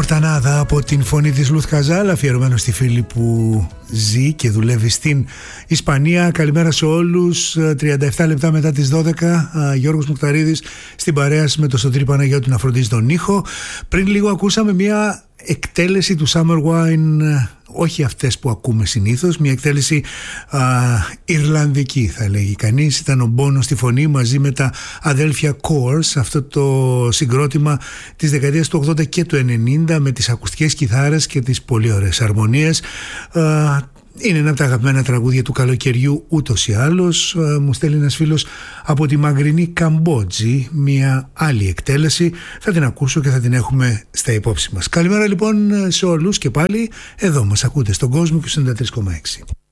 Φορτανάδα από την φωνή της Λουθ Καζάλ, αφιερωμένο στη φίλη που ζει και δουλεύει στην Ισπανία. Καλημέρα σε όλους. 37 λεπτά μετά τις 12, Γιώργος Μουκταρίδης στην παρέα με το Σωτήρη Παναγιώτη να φροντίζει τον ήχο. Πριν λίγο ακούσαμε μια εκτέλεση του Summer Wine, όχι αυτές που ακούμε συνήθως, μια εκτέλεση Ιρλανδική θα λέγει κανείς. Ήταν ο Bono στη φωνή μαζί με τα αδέλφια Coors, αυτό το συγκρότημα της δεκαετίας του 80 και του 90 με τις ακουστικές κιθάρες και τις πολύ ωραίες αρμονίες. Είναι ένα από τα αγαπημένα τραγούδια του καλοκαιριού ούτως ή άλλως. Μου στέλνει ένας φίλος από τη μακρινή Καμπότζη μια άλλη εκτέλεση. Θα την ακούσω και θα την έχουμε στα υπόψη μας. Καλημέρα λοιπόν σε όλους και πάλι. Εδώ μας ακούτε στον κόσμο και 93,6.